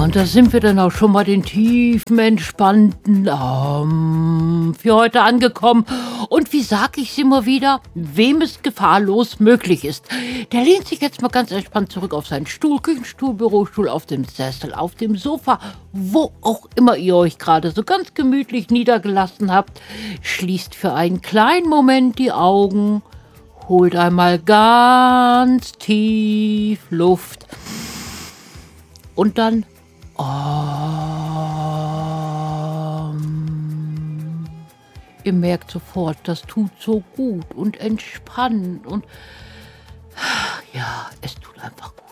und da sind wir dann auch schon bei den tiefen, entspannten für heute angekommen. Und wie sage ich es immer wieder, wem es gefahrlos möglich ist, der lehnt sich jetzt mal ganz entspannt zurück auf seinen Stuhl, Küchenstuhl, Bürostuhl, auf dem Sessel, auf dem Sofa, wo auch immer ihr euch gerade so ganz gemütlich niedergelassen habt. Schließt für einen kleinen Moment die Augen, holt einmal ganz tief Luft und dann ihr merkt sofort, das tut so gut und entspannend und ja, es tut einfach gut.